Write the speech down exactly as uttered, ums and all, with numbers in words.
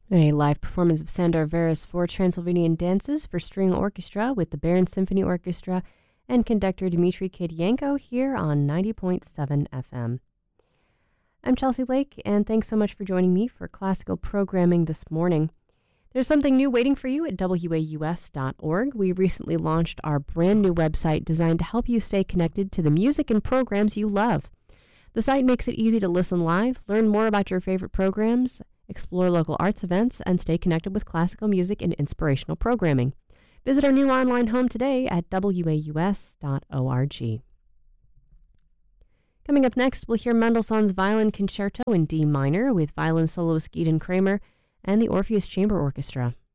A live performance of Sandor Veres' Four Transylvanian Dances for String Orchestra with the Bern Symphony Orchestra and conductor Dmitry Kidyenko here on ninety point seven F M. I'm Chelsea Lake, and thanks so much for joining me for classical programming this morning. There's something new waiting for you at W A U S dot org. We recently launched our brand new website designed to help you stay connected to the music and programs you love. The site makes it easy to listen live, learn more about your favorite programs, explore local arts events, and stay connected with classical music and inspirational programming. Visit our new online home today at W A U S dot org. Coming up next, we'll hear Mendelssohn's Violin Concerto in D minor with violin soloist Gideon Kramer and the Orpheus Chamber Orchestra.